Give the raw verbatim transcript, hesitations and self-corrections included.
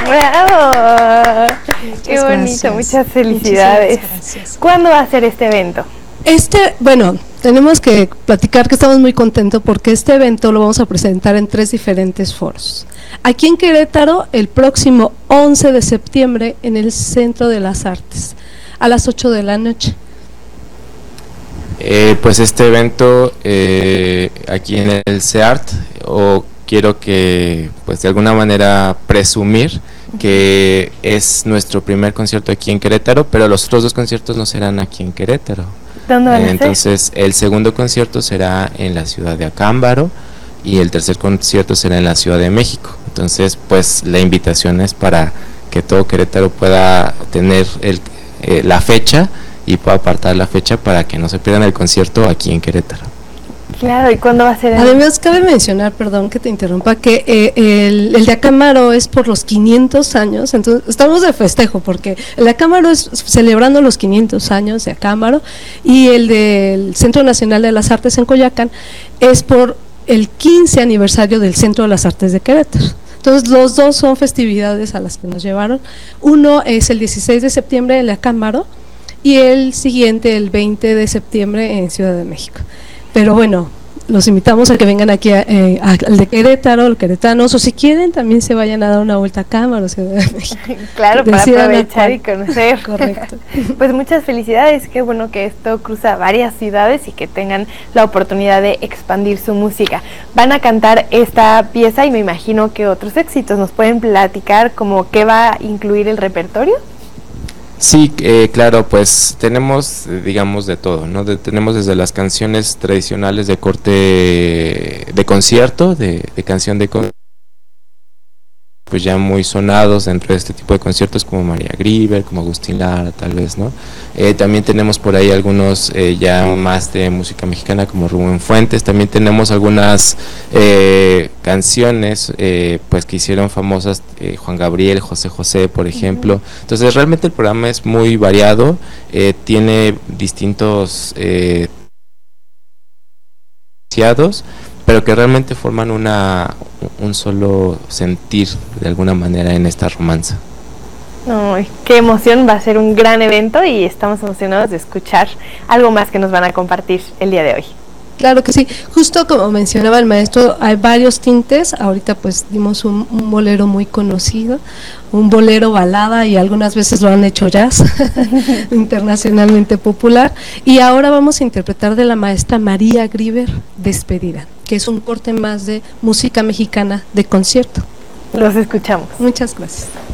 ¡Bravo! ¡Qué bonito! Gracias. Muchas felicidades. Gracias. ¿Cuándo va a ser este evento? Este, bueno, tenemos que platicar que estamos muy contentos porque este evento lo vamos a presentar en tres diferentes foros. Aquí en Querétaro, el próximo once de septiembre, en el Centro de las Artes, a las ocho de la noche. Eh, pues este evento eh, aquí en el CEART, o quiero que, pues de alguna manera presumir que es nuestro primer concierto aquí en Querétaro, pero los otros dos conciertos no serán aquí en Querétaro. ¿Dónde van a ser? Entonces, el segundo concierto será en la ciudad de Acámbaro y el tercer concierto será en la Ciudad de México. Entonces, pues la invitación es para que todo Querétaro pueda tener el, eh, la fecha y pueda apartar la fecha para que no se pierdan el concierto aquí en Querétaro. Claro, ¿y cuándo va a ser? Además, cabe mencionar, perdón que te interrumpa, que eh, el, el de Acámbaro es por los quinientos años, entonces estamos de festejo porque el de Acámbaro es celebrando los quinientos años de Acámbaro y el del Centro Nacional de las Artes en Coyoacán es por el quince aniversario del Centro de las Artes de Querétaro. Entonces, los dos son festividades a las que nos llevaron. Uno es el dieciséis de septiembre en Acámbaro y el siguiente el veinte de septiembre en Ciudad de México. Pero bueno, los invitamos a que vengan aquí a, eh, a, al de Querétaro, los queretanos, o si quieren también se vayan a dar una vuelta a Acámbaro, Ciudad de México. Claro, para Decidan aprovechar y conocer. Correcto. Pues muchas felicidades, qué bueno que esto cruza varias ciudades y que tengan la oportunidad de expandir su música. Van a cantar esta pieza y me imagino que otros éxitos. ¿Nos pueden platicar como qué va a incluir el repertorio? Sí, eh, claro, pues tenemos, eh, digamos, de todo, ¿no? De, tenemos desde las canciones tradicionales de corte de concierto, de, de canción de concierto, pues ya muy sonados dentro de este tipo de conciertos como María Grieber, como Agustín Lara, tal vez, ¿no? Eh, también tenemos por ahí algunos eh, ya más de música mexicana como Rubén Fuentes. También tenemos algunas eh, canciones eh, pues que hicieron famosas eh, Juan Gabriel, José José, por ejemplo. Uh-huh. Entonces realmente el programa es muy variado, eh, tiene distintos eh, pero que realmente forman una un solo sentir de alguna manera en esta romanza. Ay, qué emoción, va a ser un gran evento y estamos emocionados de escuchar algo más que nos van a compartir el día de hoy. Claro que sí, justo como mencionaba el maestro, hay varios tintes. Ahorita pues dimos un, un bolero muy conocido, un bolero balada y algunas veces lo han hecho jazz, internacionalmente popular, y ahora vamos a interpretar de la maestra María Grieber, Despedida, que es un corte más de música mexicana de concierto. Los escuchamos. Muchas gracias.